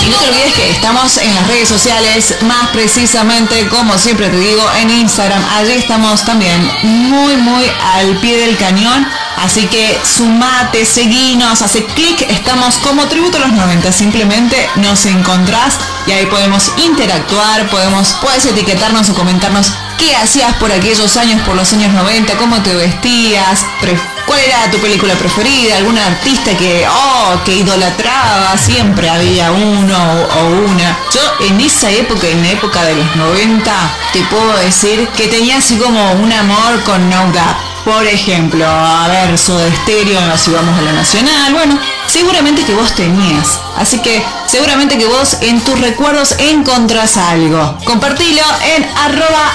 Y no te olvides que estamos en las redes sociales, más precisamente, como siempre te digo, en Instagram. Allí estamos también muy al pie del cañón. Así que sumate, seguinos, hace clic, estamos como Tributo a los 90, simplemente nos encontrás y ahí podemos interactuar, puedes etiquetarnos o comentarnos qué hacías por aquellos años, por los años 90, cómo te vestías, cuál era tu película preferida, algún artista que idolatraba, siempre había uno o una. Yo en esa época, en la época de los 90, te puedo decir que tenía así como un amor con No Gap. Por ejemplo, a ver, Soda Stereo, si vamos a la nacional, bueno, seguramente que vos tenías. Así que seguramente que vos en tus recuerdos encontrás algo. Compartilo en